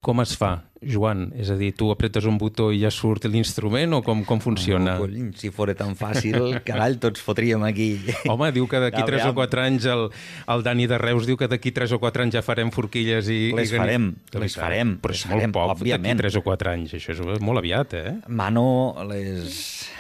Com es fa, Joan? És a dir, tu apretes un botó i ja surt l'instrument o com funciona? Oh, si fos tan fàcil, carai, tots fotríem aquí. Home, diu que d'aquí 3 o 4 anys el Dani de Reus diu que d'aquí 3 o 4 anys ja farem forquilles i... Les farem. Però és molt poc, d'aquí 3 o 4 anys. Això és molt aviat, eh? Mano, les